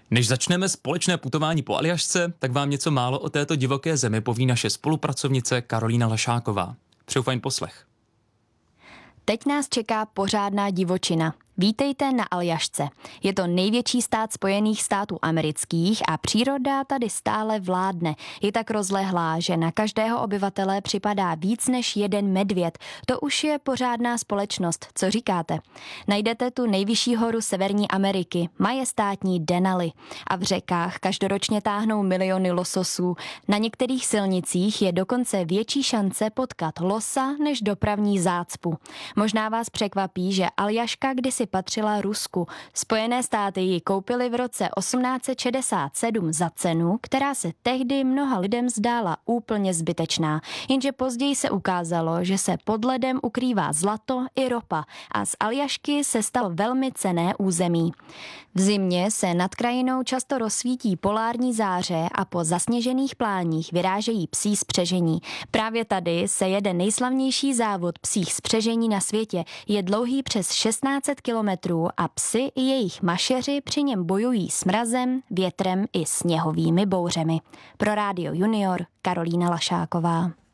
Než začneme společné putování po Aljašce, tak vám něco málo o této divoké zemi poví naše spolupracovnice Karolína Lašáková. Přeju fajn poslech. Teď nás čeká pořádná divočina. Vítejte na Aljašce. Je to největší stát Spojených států amerických a příroda tady stále vládne. Je tak rozlehlá, že na každého obyvatele připadá víc než jeden medvěd. To už je pořádná společnost. Co říkáte? Najdete tu nejvyšší horu Severní Ameriky, majestátní Denali. A v řekách každoročně táhnou miliony lososů. Na některých silnicích je dokonce větší šance potkat losa než dopravní zácpu. Možná vás překvapí, že Aljaška kdysi patřila Rusku. Spojené státy ji koupily v roce 1867 za cenu, která se tehdy mnoha lidem zdála úplně zbytečná. Jenže později se ukázalo, že se pod ledem ukrývá zlato i ropa a z Aljašky se stalo velmi cenné území. V zimě se nad krajinou často rozsvítí polární záře a po zasněžených pláních vyrážejí psí spřežení. Právě tady se jede nejslavnější závod psích spřežení na světě. Je dlouhý přes 1600 kilometrů a psi i jejich mašeři při něm bojují s mrazem, větrem i sněhovými bouřemi. Pro Rádio Junior Karolína Lašáková.